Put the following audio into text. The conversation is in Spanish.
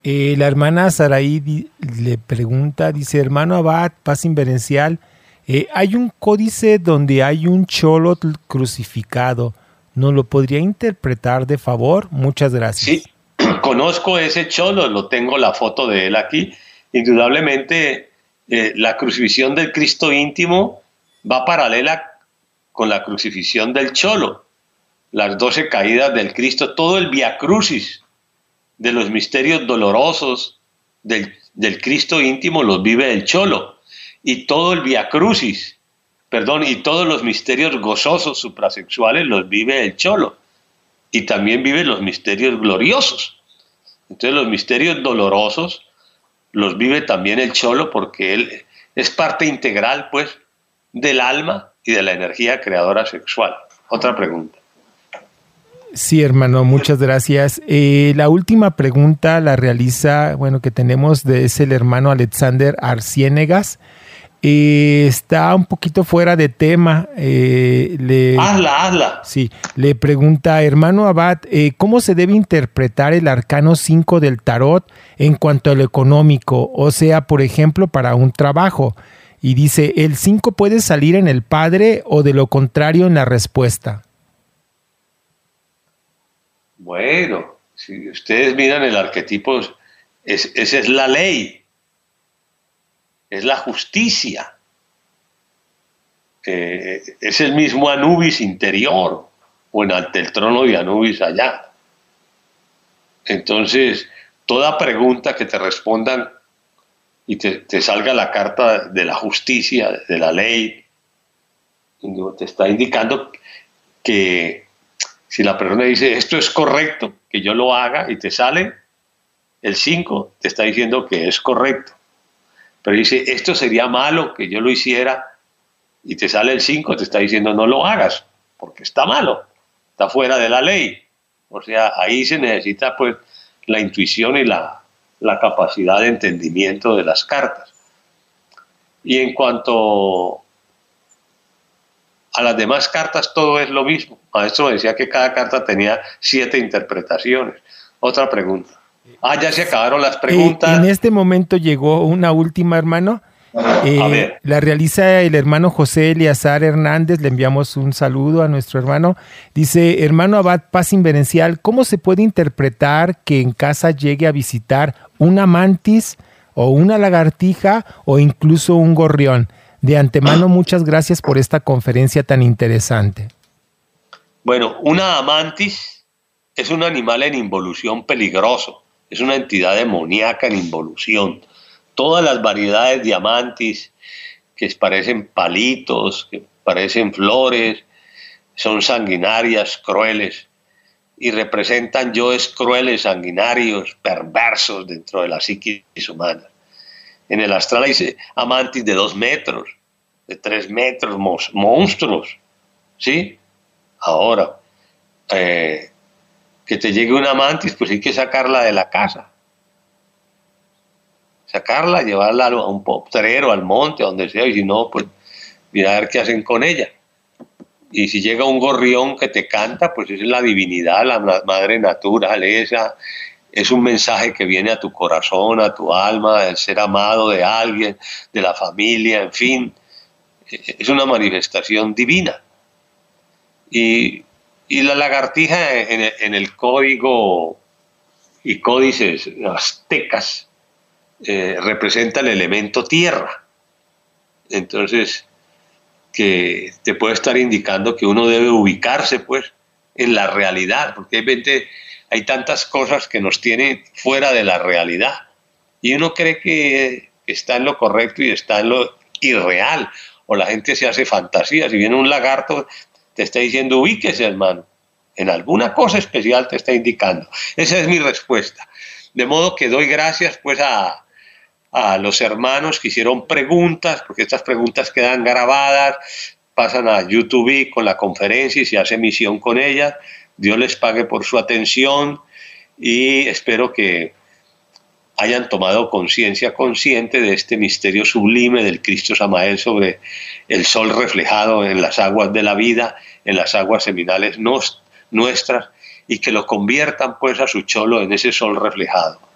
La hermana Saraí le pregunta, dice, hermano Abad, paz inverencial, hay un códice donde hay un cholotl crucificado. ¿Nos lo podría interpretar de favor? Muchas gracias. Sí, conozco ese cholo, lo tengo la foto de él aquí. Indudablemente, la crucifixión del Cristo íntimo va paralela con la crucifixión del cholo. Las 12 caídas del Cristo, todo el Via Crucis de los misterios dolorosos del Cristo íntimo los vive el cholo. Y todo el Via Crucis, y todos los misterios gozosos suprasexuales los vive el cholo. Y también vive los misterios gloriosos. Entonces los misterios dolorosos los vive también el cholo porque él es parte integral, pues, del alma y de la energía creadora sexual. Otra pregunta. Sí, hermano, muchas gracias. La última pregunta la realiza, que tenemos es el hermano Alexander Arciénegas. Está un poquito fuera de tema. Hazla. Sí, le pregunta, hermano Abad, ¿cómo se debe interpretar el arcano 5 del tarot en cuanto a lo económico? O sea, por ejemplo, para un trabajo. Y dice, ¿el 5 puede salir en el padre o de lo contrario en la respuesta? Bueno, si ustedes miran el arquetipo, esa es la ley, es la justicia, es el mismo Anubis interior, o ante el trono de Anubis allá. Entonces, toda pregunta que te respondan y te salga la carta de la justicia, de la ley, te está indicando que si la persona dice, esto es correcto, que yo lo haga, y te sale el 5, te está diciendo que es correcto. Pero dice, esto sería malo que yo lo hiciera, y te sale el 5, te está diciendo, no lo hagas, porque está malo, está fuera de la ley. O sea, ahí se necesita, pues, la intuición y la capacidad de entendimiento de las cartas. Y en cuanto a las demás cartas, todo es lo mismo. Maestro me decía que cada carta tenía 7 interpretaciones. Otra pregunta. Ya se acabaron las preguntas. En este momento llegó una última, hermano. A ver. La realiza el hermano José Eliazar Hernández. Le enviamos un saludo a nuestro hermano. Dice, hermano Abad, paz inverencial, ¿cómo se puede interpretar que en casa llegue a visitar una mantis o una lagartija o incluso un gorrión? De antemano, muchas gracias por esta conferencia tan interesante. Bueno, una amantis es un animal en involución peligroso, es una entidad demoníaca en involución. Todas las variedades de amantis que parecen palitos, que parecen flores, son sanguinarias, crueles, y representan yoes crueles, sanguinarios, perversos dentro de la psiquis humana. En el astral hay amantis de 2 metros, de 3 metros, monstruos, ¿sí? Ahora, que te llegue una amantis, pues hay que sacarla de la casa. Sacarla, llevarla a un potrero, al monte, a donde sea, y si no, pues mira a ver qué hacen con ella. Y si llega un gorrión que te canta, pues esa es la divinidad, la madre naturaleza. Es un mensaje que viene a tu corazón, a tu alma, del ser amado de alguien, de la familia, en fin. Es una manifestación divina. Y la lagartija en el código y códices aztecas representa el elemento tierra. Entonces, que te puede estar indicando que uno debe ubicarse, pues, en la realidad, porque hay tantas cosas que nos tienen fuera de la realidad y uno cree que está en lo correcto y está en lo irreal, o la gente se hace fantasías. Si viene un lagarto, te está diciendo, ubíquese, hermano, en alguna cosa especial te está indicando. Esa es mi respuesta. De modo que doy gracias, pues, a los hermanos que hicieron preguntas, porque estas preguntas quedan grabadas, pasan a YouTube con la conferencia y se hace emisión con ellas. Dios les pague por su atención y espero que hayan tomado conciencia consciente de este misterio sublime del Cristo Samael sobre el sol reflejado en las aguas de la vida, en las aguas seminales nuestras, y que lo conviertan, pues, a su cholo en ese sol reflejado.